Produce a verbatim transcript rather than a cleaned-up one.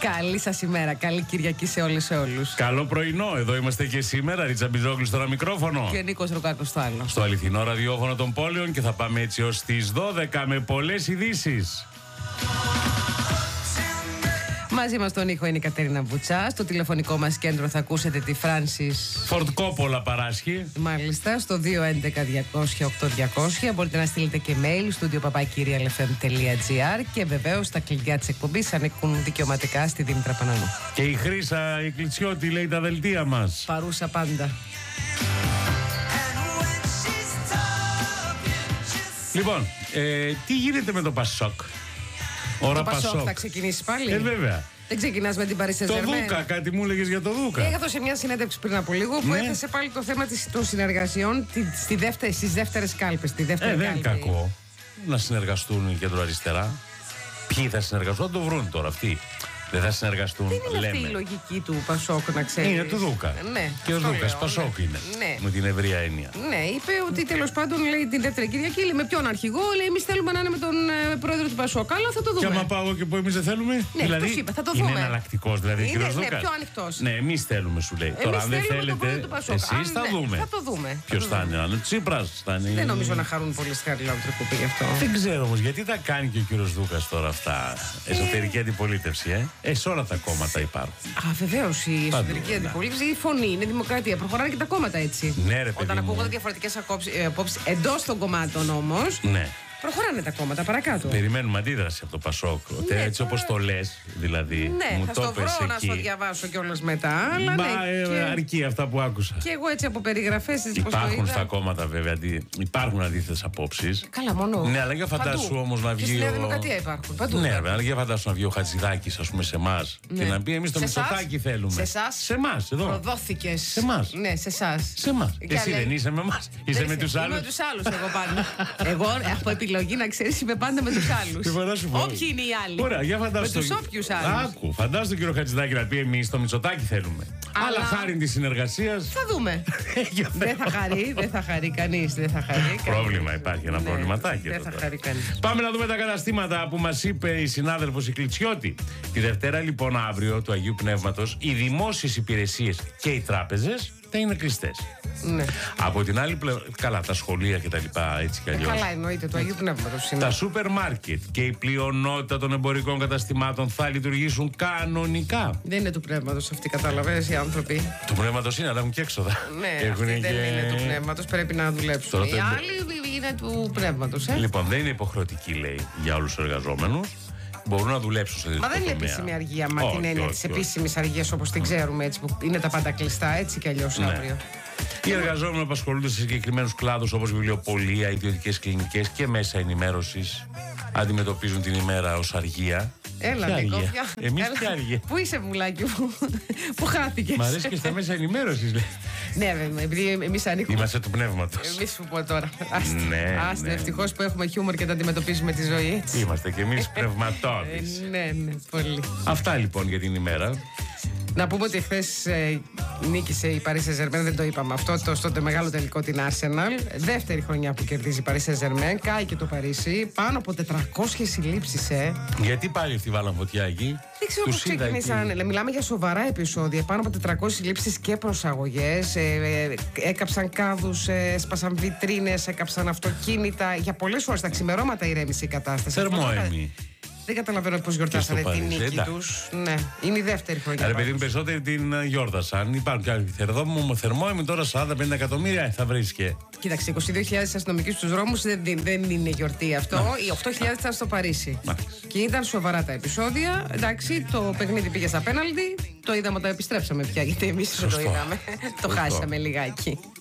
Καλή σας ημέρα, καλή Κυριακή σε όλες σε όλους. Καλό πρωινό, εδώ είμαστε και σήμερα. Ρίτσα Μπιζόγλου στο ένα μικρόφωνο. Και Νίκος Ροκάκος στο άλλο. Στο αληθινό ραδιόφωνο των πόλεων και θα πάμε έτσι ως τις δώδεκα με πολλές ειδήσεις. Μαζί μας στον ήχο είναι η Κατερίνα Βουτσά. Στο τηλεφωνικό μας κέντρο θα ακούσετε τη Φράνσις Φορτ Κόπολα παράσχει. Μάλιστα, στο δύο έντεκα διακόσια οκτώ διακόσια. Μπορείτε να στείλετε και mail στο studio παπάκι ελ εφ εμ τελεία τζι άρ. Και βεβαίως τα κλειδιά της εκπομπής ανήκουν δικαιωματικά στη Δήμητρα Πανανού. Και η Χρύσα η Κλιτσιώτη λέει τα δελτία μας. Παρούσα πάντα. Λοιπόν, ε, τι γίνεται με το Πασόκ? Ώρα Το Πασόκ Πασόκ θα ξεκινήσει πάλι. Ε, βέβαια. Δεν ξεκινάς με την Παρί Σεν Το Ζερμέν. Δούκα, κάτι μου έλεγες για το Δούκα. Είχα δώσει μια συνέντευξη πριν από λίγο που Ναι. έθεσε πάλι το θέμα της, των συνεργασιών τη, στη δεύτερη, στις δεύτερες κάλπες. Στη δεύτερη Ε, δεν είναι κάλπη. κακό να συνεργαστούν οι κεντροαριστερά. Ποιοι θα συνεργαστούν, θα το βρουν τώρα αυτοί. Δεν θα συνεργαστούν, Δεν είναι λέμε. αυτή η λογική του Πασόκ, να ξέρει. Είναι του Δούκα. Ναι, Και ο αυτό Δούκας λέω, Πασόκ ναι. είναι. Ναι. Με την ευρεία έννοια. Ναι, είπε ότι τέλος πάντων λέει την δεύτερη Κυριακή, λέει με ποιον αρχηγό, λέει εμείς θέλουμε να είναι με τον ε, πρόεδρο του Πασόκ. Αλλά θα το Και δούμε. άμα πάω και που εμείς δεν θέλουμε. Ναι, δηλαδή, αυτός είπε, θα το είναι δούμε. εναλλακτικός δηλαδή ο Είναι, κύριος ναι, Δούκας. πιο ανοιχτός. Ναι, εμείς θέλουμε, σου λέει. Εμείς Τώρα, αν δεν θέλουμε τον πρόεδρο θέλετε, του Πασόκ. εσείς Αν θα ναι, δούμε. Θα το δούμε. Ποιος το θα δούμε. είναι, αν είναι ο Τσίπρας, θα είναι. Δεν νομίζω να χαρούν πολύ στη Χαριλάου Τρικούπη γι' αυτό. Δεν ξέρω όμως γιατί τα κάνει και ο κύριος Δούκας τώρα αυτά. Εσωτερική αντιπολίτευση, ε. Ε, σε όλα τα κόμματα υπάρχουν. Α, βεβαίω η εσωτερική ναι. αντιπολίτευση, η φωνή, είναι δημοκρατία. Προχωράνε και τα κόμματα έτσι. Ναι, ρε παιδί Όταν μου. ακούγονται διαφορετικές απόψεις εντός των κομμάτων όμως, Ναι. προχωράνε τα κόμματα παρακάτω. Περιμένουμε αντίδραση από το Πασόκ. Ναι, έτσι τώρα- όπως το λες, δηλαδή. Ναι, μου θα το στο πες βρω να εκεί. στο διαβάσω κιόλας μετά. Αλλά Μπα, ναι, ε, και, αρκεί αυτά που άκουσα. και εγώ έτσι από περιγραφές της πώς το Υπάρχουν είδα. στα κόμματα βέβαια, αντί- υπάρχουν αντίθετες απόψεις. Καλά, μόνο. Ναι, αλλά για φαντάσου Παντού. όμως να Και βγει. στη Νέα ο- Δημοκρατία υπάρχουν. Παντού. Ναι, βέβαια, αλλά για φαντάσου να βγει ο Χατζηδάκης, ας πούμε, σε εμάς Ναι. και να πει εμείς το Σε εσάς? Μητσοτάκη θέλουμε. Σε εσάς? Σε εμάς, εδώ. Προδόθηκες. Σε εμάς. Ναι, σε εσάς. Σε εμάς. Και Εσύ λέει- δεν είσαι με εμάς. Είσαι Δεν με είσαι. τους Είμαι άλλους. με τους άλλους εγώ πάντα. Εγώ από επιλογή να ξέρεις είμαι πάντα με τους άλλους. Λοιπόν, να σου πω. Όποιοι είναι οι άλλοι. Ωραία, για φαντάσου. Με τους το- όποιους άλλους. Άκου, φαντάσου τον κύριο Χατζηδάκη να πει εμείς το Μητσοτάκη θέλουμε. Αλλά- Αλλά χάρη τη συνεργασία. Θα δούμε. Δεν θα χαρεί, δεν θα χαρεί κανείς. Δεν θα χαρεί κανείς. Πρόβλημα υπάρχει, ένα Ναι, προβληματάκι. Δεν εδώ θα τώρα. χαρεί κανείς. Πάμε να δούμε τα καταστήματα που μας είπε η συνάδελφος η Κλιτσιώτη. Τη Δευτέρα λοιπόν αύριο του Αγίου Πνεύματος οι δημόσιες υπηρεσίες και οι τράπεζες θα είναι κλειστές. Ναι. Από την άλλη πλευρά, καλά τα σχολεία και τα λοιπά έτσι κι αλλιώς. Καλά εννοείται του Αγίου Πνεύματος είναι. Τα σούπερ μάρκετ και η πλειονότητα των εμπορικών καταστημάτων θα λειτουργήσουν κανονικά. Δεν είναι του πνεύματος αυτοί, κατάλαβες, οι άνθρωποι. Του πνεύματος είναι, αλλά έχουν και έξοδα. Ναι, αυτοί δεν είναι του πνεύματος, πρέπει να δουλέψουν. Τώρα Οι το- άλλοι είναι του πνεύματος, ε. Λοιπόν, δεν είναι υποχρεωτική, λέει, για όλους τους εργαζόμενους. Μπορούν να δουλέψουν σε Μα ιδιωτικό δεν είναι τομέα. επίσημη αργία, μα Όχι, την έννοια όχι, της όχι. επίσημης αργίας όπως την ξέρουμε, έτσι, που είναι τα πάντα κλειστά, έτσι κι αλλιώς Ναι. αύριο. Οι εργαζόμενοι απασχολούνται σε συγκεκριμένους κλάδους όπως βιβλιοπωλεία, ιδιωτικές κλινικές και μέσα ενημέρωσης. Αντιμετωπίζουν την ημέρα ως αργία. Έλα, Ποια Νίκο, αργία? πια. Εμείς Έλα. ποια αργία? Πού είσαι, βουλάκι μου, που χάθηκες. Μ' αρέσει και στα μέσα ενημέρωσης, λέει. Ναι, βέβαια, επειδή εμείς ανήκουμε. Είμαστε του πνεύματος. Εμείς σου πω τώρα. Άστε, Ναι, άστε ναι. ευτυχώς που έχουμε χιούμορ και τα αντιμετωπίζουμε τη ζωή έτσι. Είμαστε κι εμείς Ε, πνευματώδεις. ναι, ναι, πολύ. Αυτά λοιπόν για την ημέρα. Να πούμε ότι χθε ε, νίκησε η Paris Saint-Germain, δεν το είπαμε αυτό, το, στο μεγάλο τελικό την Arsenal. Δεύτερη χρονιά που κερδίζει η Paris Saint-Germain, κάει και το Παρίσι. Πάνω από τετρακόσιες συλλήψεις, ε. Γιατί πάλι αυτοί βάλαν φωτιά εκεί? Δεν ξέρω πώς Τους είδα ξεκίνησαν. εκεί. Μιλάμε για σοβαρά επεισόδια. Πάνω από τετρακόσιες συλλήψεις και προσαγωγές. Ε, ε, έκαψαν κάδους, ε, έσπασαν βιτρίνες, έκαψαν αυτοκίνητα. Για πολλές ώρες τα ξημερώματα ηρέμησε η κατάσταση. Θερμόαιμοι. Δεν καταλαβαίνω πώς γιορτάσανε στο τη Παρίσι, νίκη εντάξει. τους. Ναι, είναι η δεύτερη χρονιά. Άρα, παιδί πάντως. μου, περισσότεροι την ε, γιόρτασαν. Υπάρχουν και άλλοι θερμόαιμοι τώρα σαράντα πενήντα εκατομμύρια ε, θα βρίσκε. Κοίταξε, είκοσι δύο χιλιάδες αστυνομικοί στους δρόμους δεν, δεν, δεν είναι γιορτή αυτό. Οι οκτώ χιλιάδες ήταν στο Παρίσι. Μάλιστα. Και ήταν σοβαρά τα επεισόδια. Εντάξει, το παιχνίδι πήγε στα πέναλτι. Το είδαμε, το επιστρέψαμε πια γιατί εμείς δεν το Σωστό. είδαμε. Το Σωστό. χάσαμε λιγάκι.